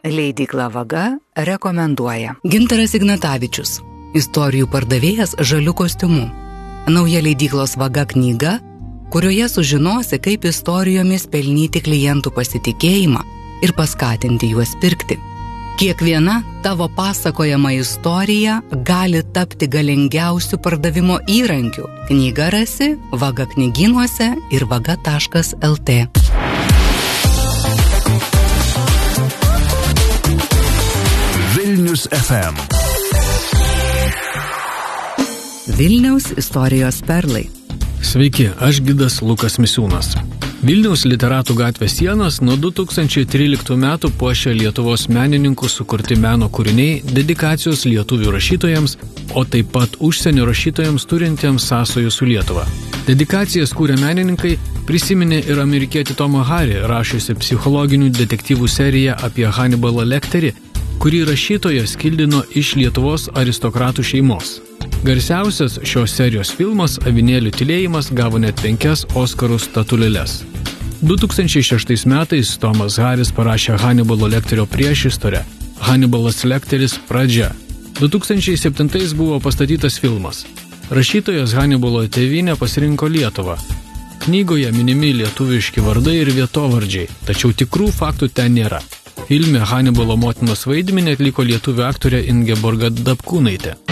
Leidykla Vaga rekomenduoja. Gintaras Ignatavičius. Istorijų pardavėjas žaliu kostiumu. Nauja leidyklos Vaga knyga, kurioje sužinosi, kaip istorijomis pelnyti klientų pasitikėjimą ir paskatinti juos pirkti. Kiekviena tavo pasakojama istorija gali tapti galingiausių pardavimo įrankių. Knygą rasi Vaga knygynuose ir vaga.lt. Vilnius FM. Vilniaus istorijos perlai. Sveiki, aš gidas Lukas Misiūnas. Vilniaus literatų gatvės sienas nuo 2013 metų puošia Lietuvos menininkų sukurti meno kūriniai dedikacijos lietuvių rašytojams, o taip pat užsienio rašytojams turintiems sąsajų su Lietuva. Dedikacijas kūrė menininkai prisiminė ir amerikietį Tomą Harį, rašiusi psichologinių detektyvų seriją apie Hannibalą Lecterį, kurį rašytojas kildino iš Lietuvos aristokratų šeimos. Garsiausias šios serijos filmas Avinėlių tylėjimas gavo net 5 Oskarų statulėles. 2006 metais Tomas Haris parašė Hannibalo Lecterio priešistorę Hannibalas Lecteris pradžia. 2007 buvo pastatytas filmas. Rašytojas Hannibalo tėvynę pasirinko Lietuvą. Knygoje minimi lietuviški vardai ir vietovardžiai, tačiau tikrų faktų ten nėra. Filme Hannibalo motinos vaidmenį atliko lietuvių aktorė Ingeborga Dapkūnaitė.